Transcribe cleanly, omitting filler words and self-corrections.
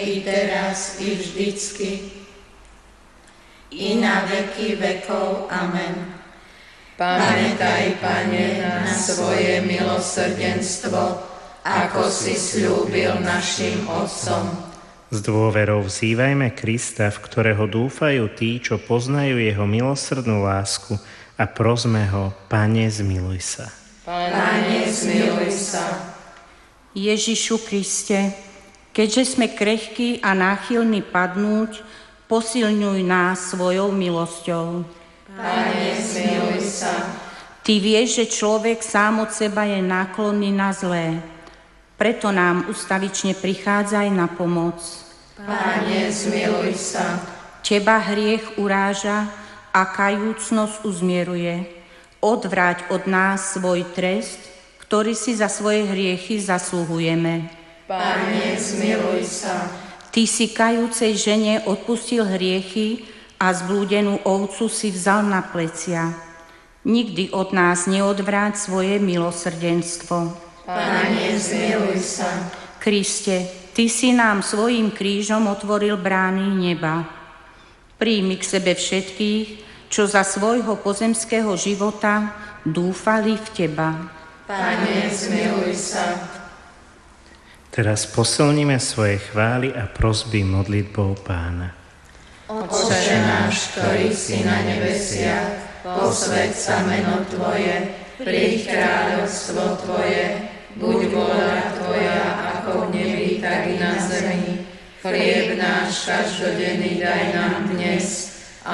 i teraz, i vždycky, i na veky vekov. Amen. Pamätaj, Pane, na svoje milosrdenstvo, ako si sľúbil našim otcom. S dôverou vzývajme Krista, v ktorého dúfajú tí, čo poznajú jeho milosrdnú lásku, a prosme ho: Pane, zmiluj sa. Pane, zmiluj sa. Ježišu Kriste, keďže sme krehkí a náchylní padnúť, posilňuj nás svojou milosťou. Pane, zmiluj sa. Ty vieš, že človek sám od seba je náklonný na zlé. Preto nám ustavične prichádzaj na pomoc. Pane, zmiluj sa. Teba hriech uráža a kajúcnosť uzmieruje. Odvráť od nás svoj trest, ktorý si za svoje hriechy zasluhujeme. Pane, zmiluj sa. Ty si kajúcej žene odpustil hriechy a zblúdenú ovcu si vzal na plecia. Nikdy od nás neodvráť svoje milosrdenstvo. Pane, zmiluj sa. Kriste, Ty si nám svojím krížom otvoril brány neba. Príjmi k sebe všetkých, čo za svojho pozemského života dúfali v Teba. Pane, zmiluj sa. Teraz posilníme svoje chvály a prosby modlitbou Pána. Otče náš, ktorý si na nebesiach, posväť sa meno Tvoje, príď kráľovstvo Tvoje, buď vôľa Tvoja, ako v nebi, tak i na zemi. Chlieb náš každodenný daj nám dnes